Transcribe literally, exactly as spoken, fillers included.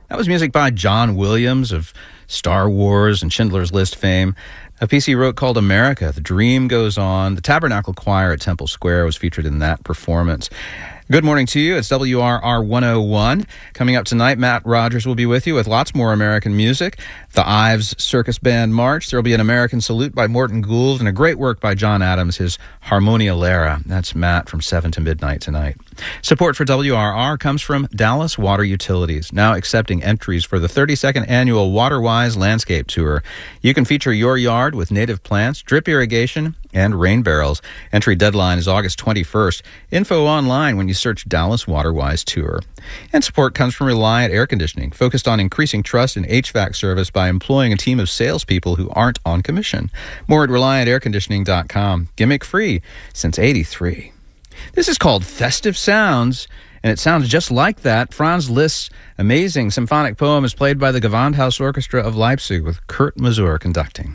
That was music by John Williams of Star Wars and Schindler's List fame. A piece he wrote called America, The Dream Goes On. The Tabernacle Choir at Temple Square was featured in that performance. Good morning to you. It's W R R one oh one. Coming up tonight, Matt Rogers will be with you with lots more American music. The Ives Circus Band March. There will be an American Salute by Morton Gould and a great work by John Adams, his Harmonia Lara. That's Matt from seven to midnight tonight. Support for W R R comes from Dallas Water Utilities, now accepting entries for the thirty-second annual WaterWise Landscape Tour. You can feature your yard with native plants, drip irrigation, and rain barrels. Entry deadline is August twenty-first. Info online when you search Dallas WaterWise Tour. And support comes from Reliant Air Conditioning, focused on increasing trust in H V A C service by employing a team of salespeople who aren't on commission. More at reliant air conditioning dot com. Gimmick free since eighty-three. This is called Festive Sounds, and it sounds just like that. Franz Liszt's amazing symphonic poem is played by the Gewandhaus Orchestra of Leipzig with Kurt Masur conducting.